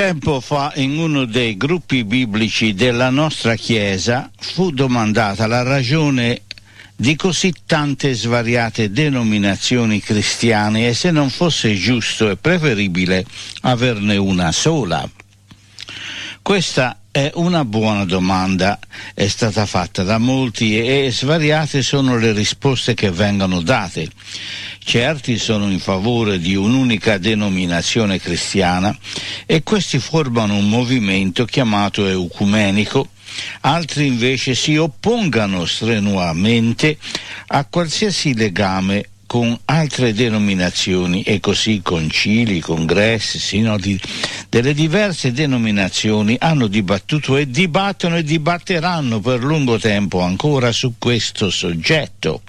Tempo fa, in uno dei gruppi biblici della nostra Chiesa, fu domandata la ragione di così tante svariate denominazioni cristiane e se non fosse giusto e preferibile averne una sola. Questa è una buona domanda, è stata fatta da molti e svariate sono le risposte che vengono date. Certi sono in favore di un'unica denominazione cristiana e questi formano un movimento chiamato ecumenico, altri invece si oppongano strenuamente a qualsiasi legame con altre denominazioni e così concili, congressi, sinodi delle diverse denominazioni hanno dibattuto e dibattono e dibatteranno per lungo tempo ancora su questo soggetto.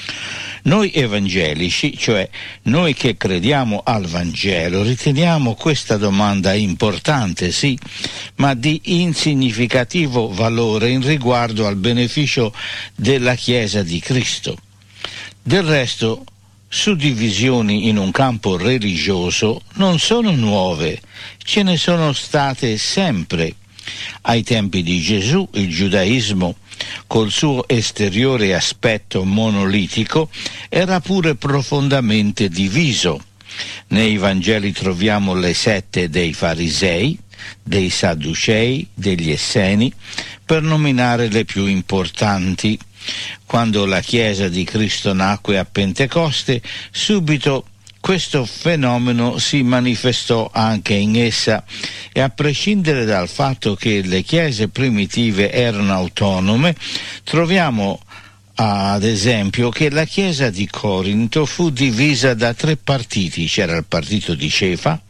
Noi evangelici, cioè noi che crediamo al Vangelo, riteniamo questa domanda importante, sì, ma di insignificativo valore in riguardo al beneficio della Chiesa di Cristo. Del resto, suddivisioni in un campo religioso non sono nuove, ce ne sono state sempre. Ai tempi di Gesù il giudaismo, col suo esteriore aspetto monolitico, era pure profondamente diviso. Nei Vangeli troviamo le sette dei farisei, dei sadducei, degli esseni, per nominare le più importanti. Quando la Chiesa di Cristo nacque a Pentecoste, subito questo fenomeno si manifestò anche in essa e a prescindere dal fatto che le chiese primitive erano autonome, troviamo ad esempio che la Chiesa di Corinto fu divisa da tre partiti. C'era il partito di Cefa,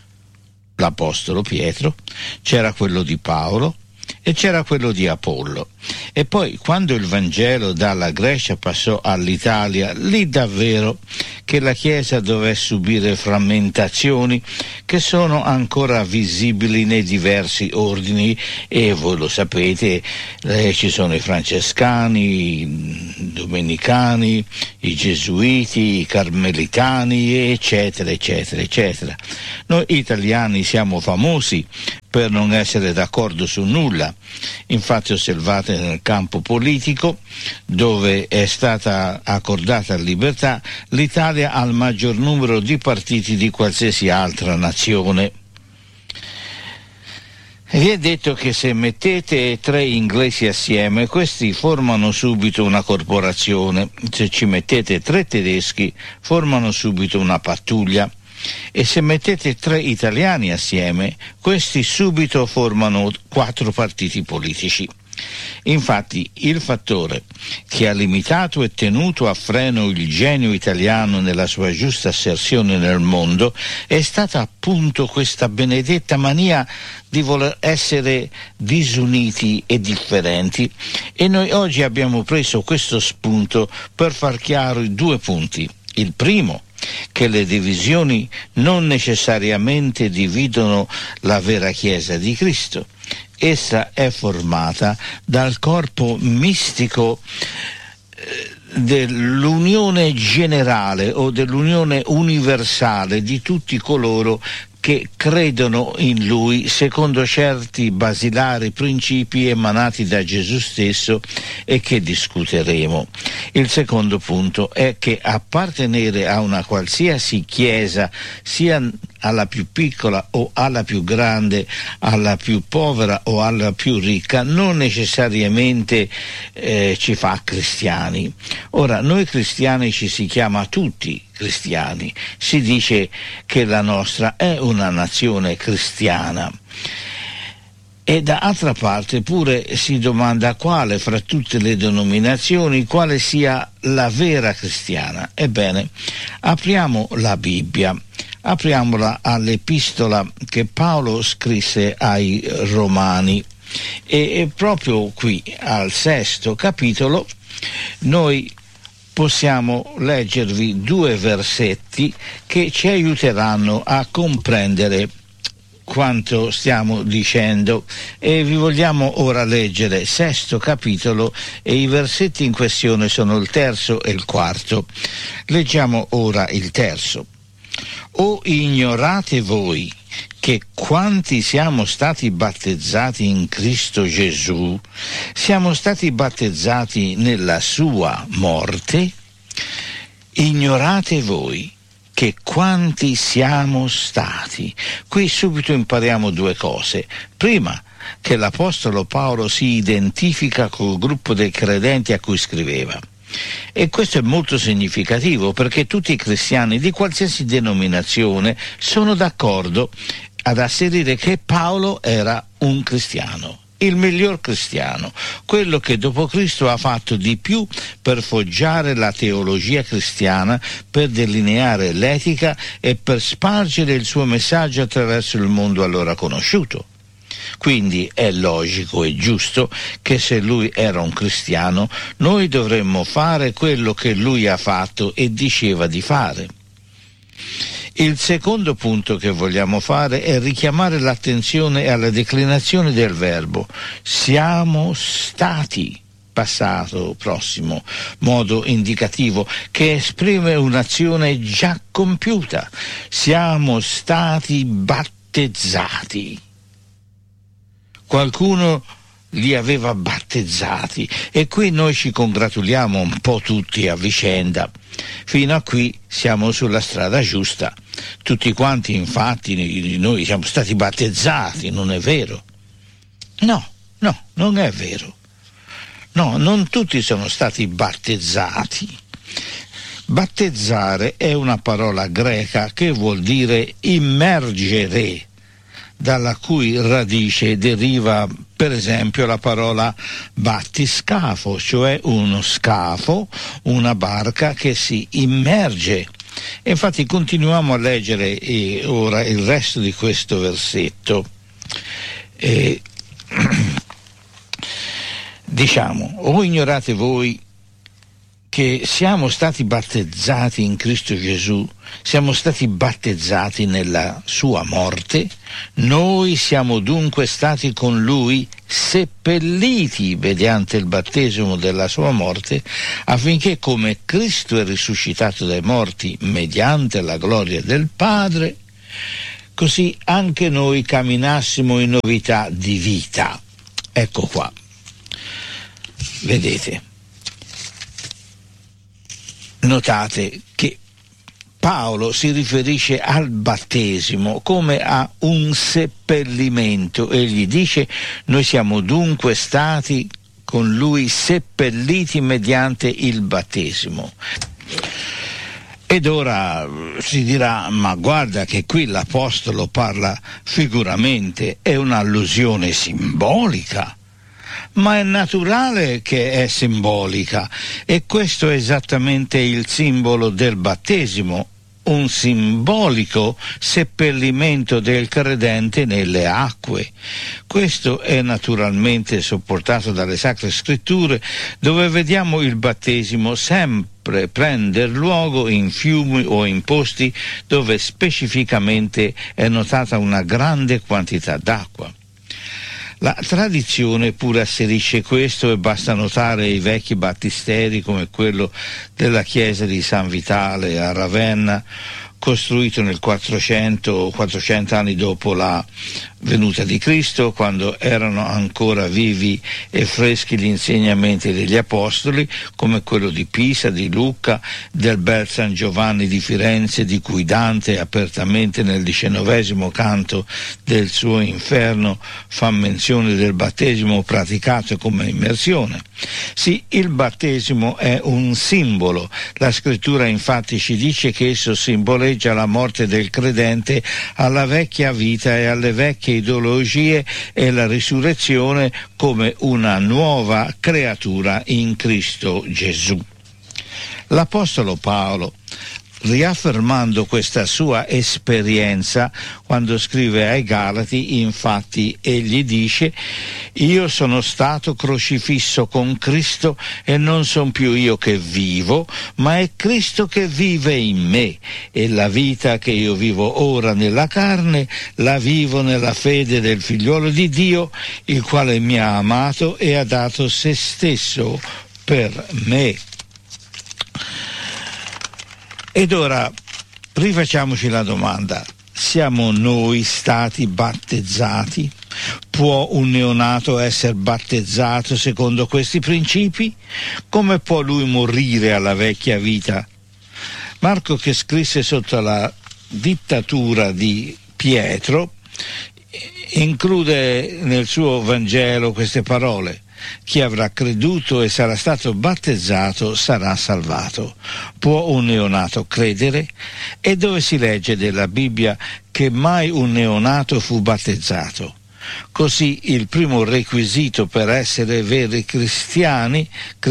l'Apostolo Pietro, c'era quello di Paolo e c'era quello di Apollo. E poi quando il Vangelo dalla Grecia passò all'Italia, lì davvero che la Chiesa dové subire frammentazioni che sono ancora visibili nei diversi ordini e voi lo sapete, ci sono i francescani, i domenicani, i gesuiti, i carmelitani, eccetera, eccetera, eccetera. Noi italiani siamo famosi per non essere d'accordo su nulla. Infatti osservate nel campo politico, dove è stata accordata libertà, l'Italia ha il maggior numero di partiti di qualsiasi altra nazione. Vi è detto che se mettete tre inglesi assieme, questi formano subito una corporazione. Se ci mettete tre tedeschi, formano subito una pattuglia. E se mettete tre italiani assieme, questi subito formano 4 partiti politici. Infatti il fattore che ha limitato e tenuto a freno il genio italiano nella sua giusta asserzione nel mondo è stata appunto questa benedetta mania di voler essere disuniti e differenti, e noi oggi abbiamo preso questo spunto per far chiaro i 2 punti. Il primo, che le divisioni non necessariamente dividono la vera Chiesa di Cristo. Essa è formata dal corpo mistico dell'unione generale o dell'unione universale di tutti coloro che credono in Lui secondo certi basilari principi emanati da Gesù stesso e che discuteremo. Il secondo punto è che appartenere a una qualsiasi chiesa, sia alla più piccola o alla più grande, alla più povera o alla più ricca, non necessariamente ci fa cristiani. Ora, noi cristiani ci si chiama tutti cristiani, si dice che la nostra è una nazione cristiana. E da altra parte pure si domanda quale fra tutte le denominazioni, quale sia la vera cristiana. Ebbene, apriamo la Bibbia, apriamola all'epistola che Paolo scrisse ai Romani e proprio qui al 6° capitolo noi possiamo leggervi 2 versetti che ci aiuteranno a comprendere quanto stiamo dicendo, e vi vogliamo ora leggere 6° capitolo e i versetti in questione sono il 3° e il 4. Leggiamo ora il 3. O ignorate voi che quanti siamo stati battezzati in Cristo Gesù, siamo stati battezzati nella sua morte? Ignorate voi che quanti siamo stati. Qui subito impariamo due cose. Prima, che l'Apostolo Paolo si identifica col gruppo dei credenti a cui scriveva. E questo è molto significativo, perché tutti i cristiani di qualsiasi denominazione sono d'accordo ad asserire che Paolo era un cristiano, il miglior cristiano, quello che dopo Cristo ha fatto di più per forgiare la teologia cristiana, per delineare l'etica e per spargere il suo messaggio attraverso il mondo allora conosciuto. Quindi è logico e giusto che se lui era un cristiano, noi dovremmo fare quello che lui ha fatto e diceva di fare. Il secondo punto che vogliamo fare è richiamare l'attenzione alla declinazione del verbo siamo stati, passato prossimo, modo indicativo che esprime un'azione già compiuta. Siamo stati battezzati. Qualcuno li aveva battezzati e qui noi ci congratuliamo un po' tutti a vicenda. Fino a qui siamo sulla strada giusta. Tutti quanti infatti noi siamo stati battezzati, non è vero? No, non è vero. No, non tutti sono stati battezzati. Battezzare è una parola greca che vuol dire immergere, dalla cui radice deriva per esempio la parola battiscafo, cioè uno scafo, una barca che si immerge. E infatti continuiamo a leggere ora il resto di questo versetto. Diciamo, o ignorate voi che siamo stati battezzati in Cristo Gesù, siamo stati battezzati nella sua morte, noi siamo dunque stati con lui seppelliti mediante il battesimo della sua morte, affinché come Cristo è risuscitato dai morti mediante la gloria del Padre, così anche noi camminassimo in novità di vita. Ecco qua, vedete. Notate che Paolo si riferisce al battesimo come a un seppellimento. Egli dice: noi siamo dunque stati con lui seppelliti mediante il battesimo. Ed ora si dirà: ma guarda che qui l'Apostolo parla figuramente, è un'allusione simbolica. Ma è naturale che è simbolica, e questo è esattamente il simbolo del battesimo, un simbolico seppellimento del credente nelle acque. Questo è naturalmente supportato dalle Sacre Scritture, dove vediamo il battesimo sempre prender luogo in fiumi o in posti dove specificamente è notata una grande quantità d'acqua. La tradizione pure asserisce questo, e basta notare i vecchi battisteri come quello della chiesa di San Vitale a Ravenna, costruito nel 400 anni dopo la venuta di Cristo, quando erano ancora vivi e freschi gli insegnamenti degli Apostoli, come quello di Pisa, di Lucca, del bel San Giovanni di Firenze, di cui Dante apertamente nel 19° canto del suo Inferno fa menzione del battesimo praticato come immersione. Sì, il battesimo è un simbolo. La Scrittura infatti ci dice che esso simboleggia la morte del credente alla vecchia vita e alle vecchie ideologie e la risurrezione come una nuova creatura in Cristo Gesù. L'Apostolo Paolo, riaffermando questa sua esperienza, quando scrive ai Galati, infatti egli dice: io sono stato crocifisso con Cristo e non son più io che vivo, ma è Cristo che vive in me, e la vita che io vivo ora nella carne la vivo nella fede del Figliolo di Dio, il quale mi ha amato e ha dato se stesso per me. Ed ora rifacciamoci la domanda: siamo noi stati battezzati? Può un neonato essere battezzato secondo questi principi? Come può lui morire alla vecchia vita? Marco, che scrisse sotto la dittatura di Pietro, include nel suo Vangelo queste parole: chi avrà creduto e sarà stato battezzato sarà salvato. Può un neonato credere? E dove si legge della Bibbia che mai un neonato fu battezzato? Così il primo requisito per essere veri cristiani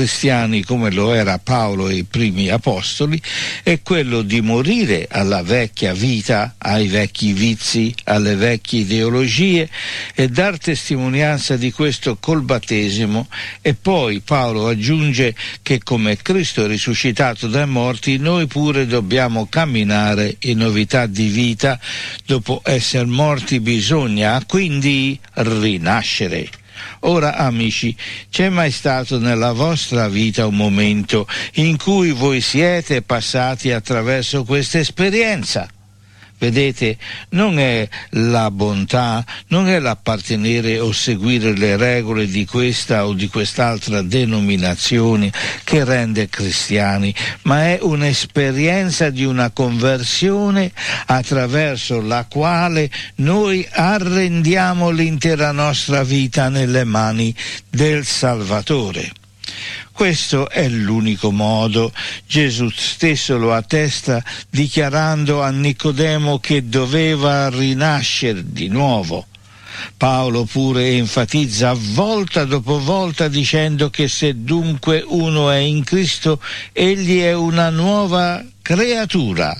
come lo era Paolo e i primi apostoli, è quello di morire alla vecchia vita, ai vecchi vizi, alle vecchie ideologie e dar testimonianza di questo col battesimo. E poi Paolo aggiunge che come Cristo è risuscitato dai morti, noi pure dobbiamo camminare in novità di vita. Dopo essere morti bisogna quindi rinascere. Ora, amici, c'è mai stato nella vostra vita un momento in cui voi siete passati attraverso questa esperienza? Vedete, non è la bontà, non è l'appartenere o seguire le regole di questa o di quest'altra denominazione che rende cristiani, ma è un'esperienza di una conversione attraverso la quale noi arrendiamo l'intera nostra vita nelle mani del Salvatore. Questo è l'unico modo. Gesù stesso lo attesta dichiarando a Nicodemo che doveva rinascere di nuovo. Paolo pure enfatizza volta dopo volta dicendo che se dunque uno è in Cristo, egli è una nuova creatura.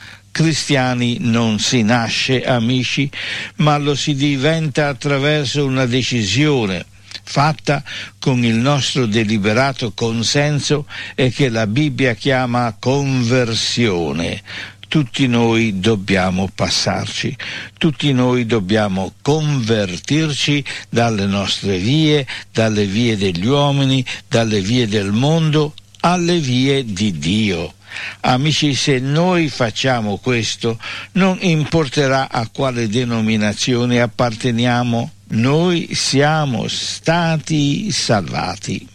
Cristiani non si nasce, amici, ma lo si diventa attraverso una decisione fatta con il nostro deliberato consenso e che la Bibbia chiama conversione. Tutti noi dobbiamo passarci, tutti noi dobbiamo convertirci dalle nostre vie, dalle vie degli uomini, dalle vie del mondo, alle vie di Dio. Amici, se noi facciamo questo, non importerà a quale denominazione apparteniamo, noi siamo stati salvati.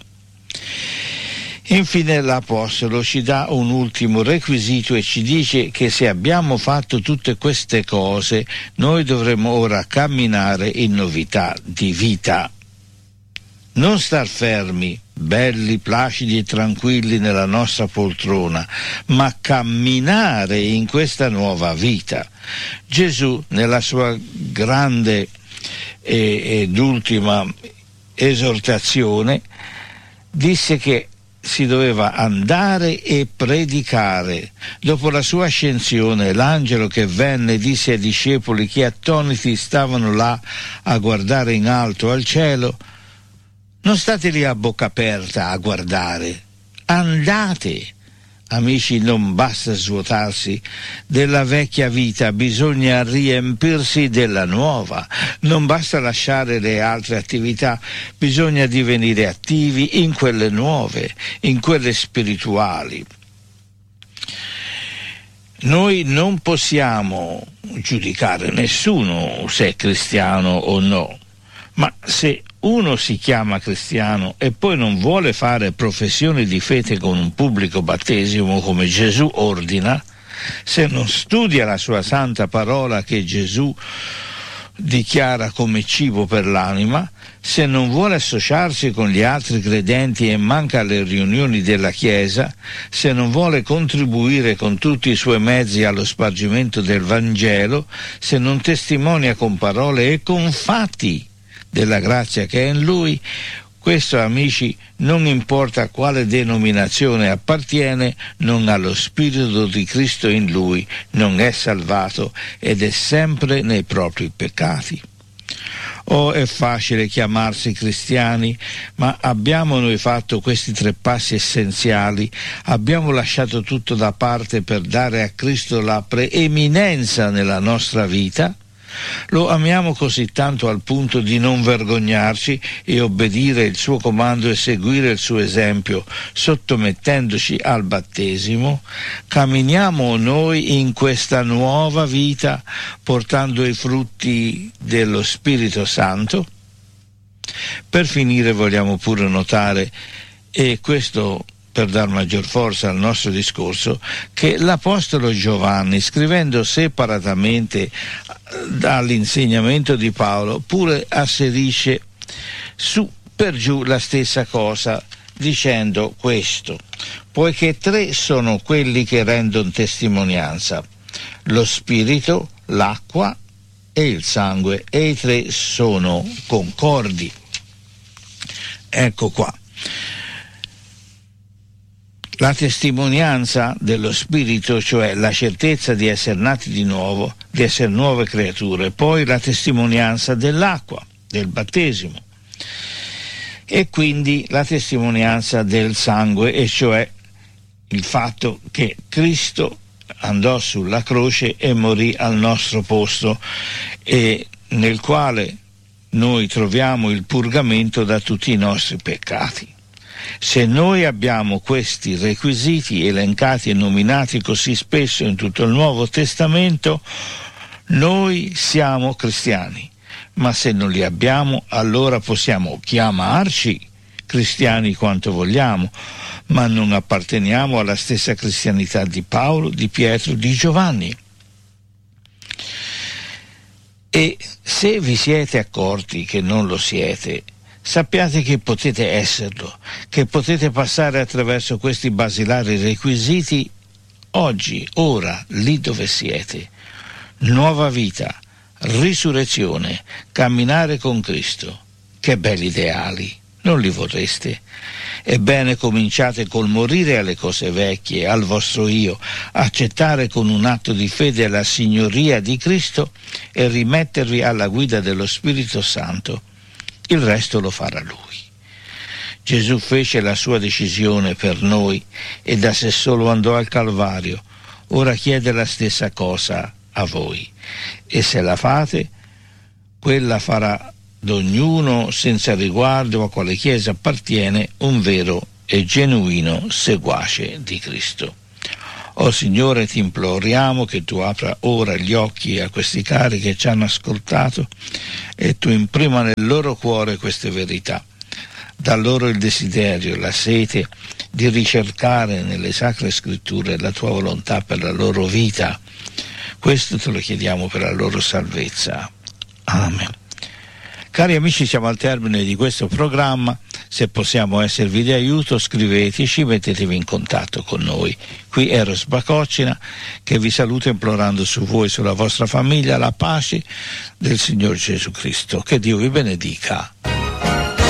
Infine l'Apostolo ci dà un ultimo requisito e ci dice che se abbiamo fatto tutte queste cose, noi dovremo ora camminare in novità di vita. Non star fermi, belli, placidi e tranquilli nella nostra poltrona, ma camminare in questa nuova vita. Gesù, nella sua grande ed ultima esortazione, disse che si doveva andare e predicare. Dopo la sua ascensione, l'angelo che venne disse ai discepoli che attoniti stavano là a guardare in alto al cielo: non state lì a bocca aperta a guardare, andate. Amici, non basta svuotarsi della vecchia vita, bisogna riempirsi della nuova. Non basta lasciare le altre attività, bisogna divenire attivi in quelle nuove, in quelle spirituali. Noi non possiamo giudicare nessuno se è cristiano o no, ma se uno si chiama cristiano e poi non vuole fare professione di fede con un pubblico battesimo come Gesù ordina, se non studia la sua santa parola che Gesù dichiara come cibo per l'anima, se non vuole associarsi con gli altri credenti e manca alle riunioni della Chiesa, se non vuole contribuire con tutti i suoi mezzi allo spargimento del Vangelo, se non testimonia con parole e con fatti della grazia che è in lui, questo, amici, non importa a quale denominazione appartiene, non ha lo Spirito di Cristo in lui, non è salvato ed è sempre nei propri peccati. Oh, è facile chiamarsi cristiani, ma abbiamo noi fatto questi 3 passi essenziali? Abbiamo lasciato tutto da parte per dare a Cristo la preeminenza nella nostra vita? Lo amiamo così tanto al punto di non vergognarci e obbedire il suo comando e seguire il suo esempio, sottomettendoci al battesimo? Camminiamo noi in questa nuova vita portando i frutti dello Spirito Santo? Per finire vogliamo pure notare, e questo per dar maggior forza al nostro discorso, che l'Apostolo Giovanni, scrivendo separatamente dall'insegnamento di Paolo, pure asserisce su per giù la stessa cosa, dicendo questo: poiché tre sono quelli che rendono testimonianza, lo spirito, l'acqua e il sangue, e i tre sono concordi. Ecco qua. La testimonianza dello Spirito, cioè la certezza di essere nati di nuovo, di essere nuove creature, poi la testimonianza dell'acqua, del battesimo, e quindi la testimonianza del sangue, e cioè il fatto che Cristo andò sulla croce e morì al nostro posto, e nel quale noi troviamo il purgamento da tutti i nostri peccati. Se noi abbiamo questi requisiti elencati e nominati così spesso in tutto il Nuovo Testamento, noi siamo cristiani. Ma se non li abbiamo, allora possiamo chiamarci cristiani quanto vogliamo, ma non apparteniamo alla stessa cristianità di Paolo, di Pietro, di Giovanni. E se vi siete accorti che non lo siete, sappiate che potete esserlo, che potete passare attraverso questi basilari requisiti oggi, ora, lì dove siete. Nuova vita, risurrezione, camminare con Cristo. Che belli ideali, non li vorreste? Ebbene, cominciate col morire alle cose vecchie, al vostro io, accettare con un atto di fede la signoria di Cristo e rimettervi alla guida dello Spirito Santo. Il resto lo farà Lui. Gesù fece la sua decisione per noi e da sé solo andò al Calvario. Ora chiede la stessa cosa a voi, e se la fate, quella farà d'ognuno, senza riguardo a quale chiesa appartiene, un vero e genuino seguace di Cristo. O Signore, ti imploriamo che tu apra ora gli occhi a questi cari che ci hanno ascoltato e tu imprima nel loro cuore queste verità. Da loro il desiderio, la sete di ricercare nelle sacre scritture la tua volontà per la loro vita. Questo te lo chiediamo per la loro salvezza. Amen. Cari amici, siamo al termine di questo programma. Se possiamo esservi di aiuto, scriveteci, mettetevi in contatto con noi. Qui Eros Bacocina, che vi saluta implorando su voi e sulla vostra famiglia la pace del Signore Gesù Cristo. Che Dio vi benedica.